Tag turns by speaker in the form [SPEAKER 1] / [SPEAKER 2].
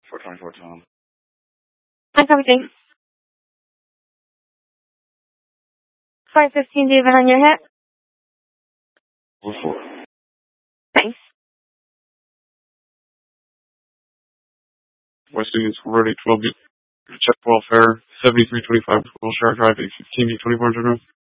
[SPEAKER 1] 424 Tom.
[SPEAKER 2] Hi, everything. 515, do you have it on your hip?
[SPEAKER 1] 4.
[SPEAKER 2] Thanks.
[SPEAKER 1] West Indians 4 8 12. Check welfare 7325 Wilshire Drive 815 2400.